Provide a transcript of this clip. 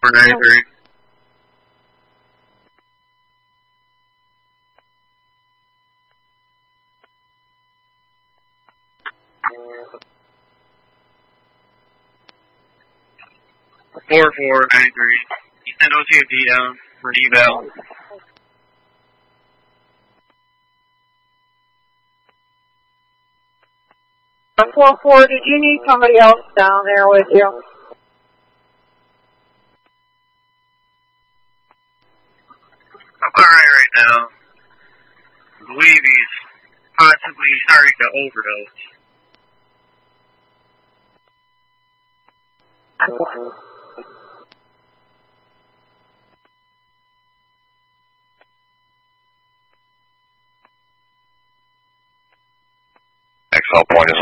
4493. Four 493. You send OTFD down for eval. 4-4, did you need somebody else down there with you? I'm alright right now. I believe he's possibly starting to overdose. XL point is